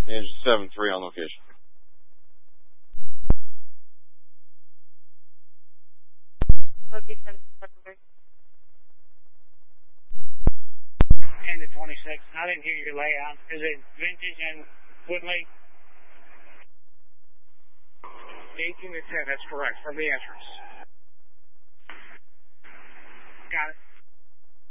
Engine 7-3 on location. Location 7-3. And the 26. I didn't hear your layout. Is it Vintage and Woodley? 18 to 10, that's correct, from the entrance. Got it.